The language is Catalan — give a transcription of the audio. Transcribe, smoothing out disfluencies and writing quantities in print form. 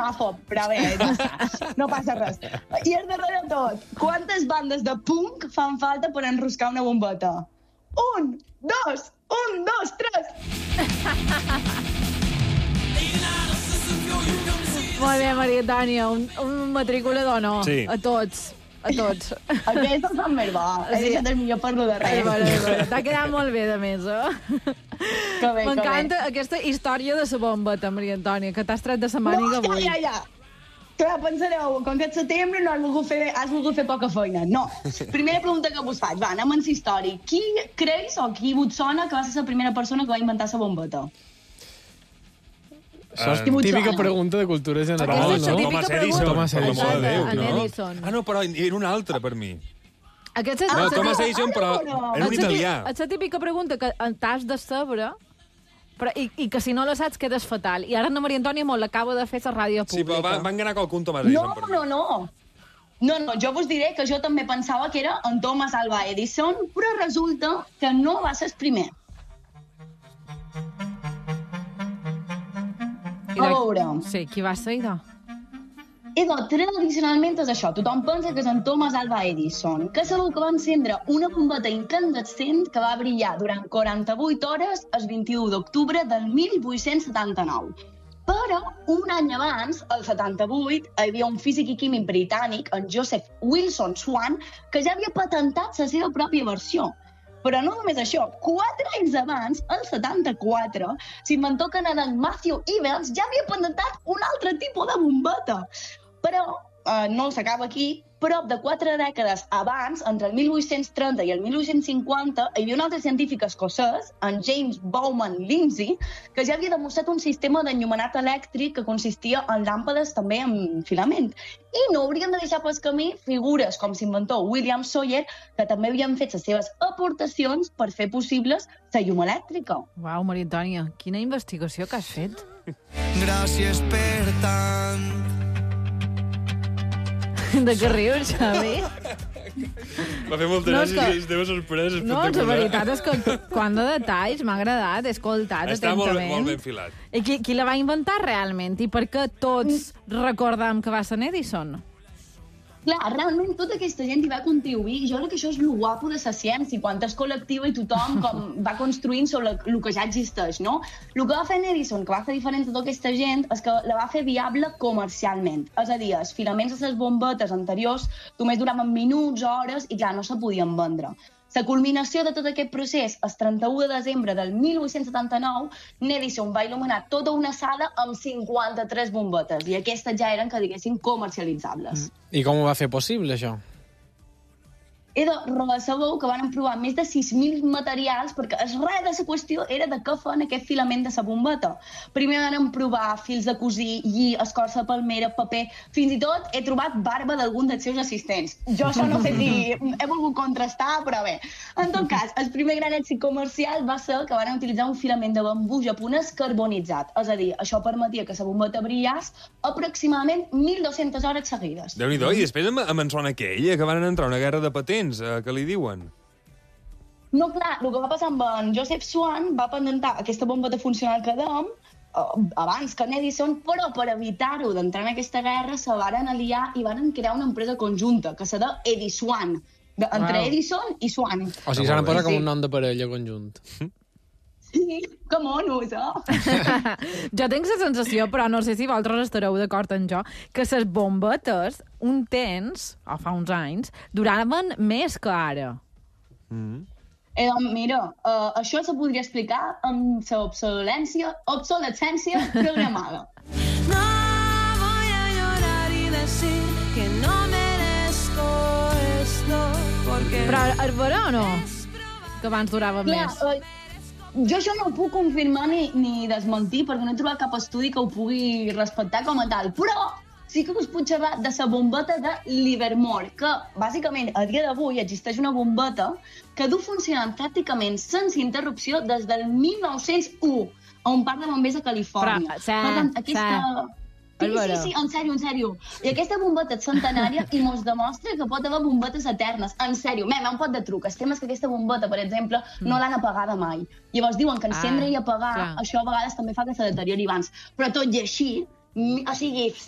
xenòfob, però bé, ja està. No passa res. I el darrer de tot, quantes bandes de punk fan falta per enroscar una bombeta? 1, 2, 3. Molt bé, Maria Antònia, un matrícula d'honor. Sí. A tots. Aquests són més bo. He deixat el millor per lo de res. T'ha quedat molt bé, de més, Que bé. M'encanta aquesta història de la bombeta, Maria Antònia, que t'has tret de la màniga avui. Ja. Clar, pensareu, com que és setembre no has volgut fer poca feina. No. Primera pregunta que vos faig. Va, anem en la història. Qui creus o qui vos sona que va ser la primera persona que va inventar la bombeta? Això és típica pregunta de cultura general, Aquesta no? típica pregunta. Thomas Edison. Per l'amor de Déu, En no? Edison. Ah, no, però era una altra per mi. Aquesta és No, la Thomas Edison, però era un italià. És la típica pregunta que t'has de saber, però, i que si no la saps quedes fatal. I ara la Maria Antònia molt l'acaba de fer a la ràdio Sí, pública. però van ganar qualcun Thomas Edison per mi. No, jo vos diré que jo també pensava que era en Thomas Alva Edison, però resulta que no va ser el primer. A veure. Sí, qui va ser, idò? Tradicionalment és això. Tothom pensa que és en Thomas Alva Edison, que és el que va encendre una bombeta incandescent que va brillar durant 48 hores el 21 d'octubre del 1879. Però un any abans, el 78, hi havia un físic i químic britànic, en Joseph Wilson Swan, que ja havia patentat la seva pròpia versió. Però no només això, 4 anys abans, el 74, l'inventor canadenc Matthew Evans ja havia patentat un altre tipus de bombeta. Però no s'acaba aquí. Prop de 4 dècades abans, entre el 1830 i el 1850, hi havia un altre científic escocès, en James Bowman Lindsay, que ja havia demostrat un sistema d'enllumenat elèctric que consistia en làmpades també amb filament. I no hauríem de deixar pel camí figures com l'inventor William Sawyer, que també havien fet les seves aportacions per fer possibles la llum elèctrica. Uau, Maria Antònia, quina investigació que has fet. Gràcies per tant. De què rius, Xavi? Va fer molta No, és gràcia que- i la teva sorpresa és No, la espectacular. veritat és que quant de detalls m'ha agradat, he escoltat Està molt atentament. ben filat. I qui la va inventar realment? I per què tots recordam que va ser en Edison? Clar, realment tota aquesta gent hi va contribuir. Jo crec que això és el guapo de la ciència, quan és col·lectiva i tothom com va construint sobre el que ja existeix, no? El que va fer en Edison, que va fer diferent de tota aquesta gent, és que la va fer viable comercialment. És a dir, els filaments de les bombetes anteriors només duraven minuts, hores, i clar, no se podien vendre. La culminació de tot aquest procés, el 31 de desembre del 1879, Edison va il·luminar tota una sala amb 53 bombetes, i aquestes ja eren, que diguéssim, comercialitzables. I com ho va fer possible, això? Sabeu que van provar més de 6.000 materials, perquè el res de la qüestió era de què fan aquest filament de la bombeta. Primer van provar fils de cosir, lli, escorça de palmera, paper, fins i tot he trobat barba d'algun dels seus assistents. Jo això no sé si he volgut contrastar, però bé. En tot cas, el primer gran èxit comercial va ser que van utilitzar un filament de bambú japonès carbonitzat. És a dir, això permetia que la bombeta brillés aproximadament 1.200 hores seguides. Déu-n'hi-do, i després amb en Son aquella, que van entrar a una guerra de patents, que li diuen. No, clar, el que va passar amb en Joseph Swan va patentar aquesta bombeta funcional que dèiem abans que en Edison, però per evitar-ho d'entrar en aquesta guerra se varen aliar i varen crear una empresa conjunta, que se de Ediswan, entre Edison i Swan. O sigui, s'han posat com un nom de parella conjunt. Sí, que monos, Jo tinc la sensació, però no sé si vosaltres estareu d'acord amb jo, que les bombetes, un temps, o fa uns anys, duraven més que ara. Mira, això se podria explicar amb la obsolescència programada. No voy a llorar y decir que no merezco esto porque... Però és vera o no? Que abans durava més. Jo això no ho puc confirmar ni desmentir, perquè no he trobat cap estudi que ho pugui respectar com a tal, però sí que us puc xerrar de la bombeta de Livermore, que bàsicament a dia d'avui existeix una bombeta que du funcionant pràcticament sense interrupció des del 1901 a un parc de bombers a Califòrnia. Sí, en sèrio. I aquesta bombeta és centenària i mos demostra que pot haver bombetes eternes. En sèrio, un pot de truc. El tema és que aquesta bombeta, per exemple, no l'han apagada mai. Llavors diuen que encendre i apagar, això a vegades també fa que se deteriori abans. Però tot i així, o sigui,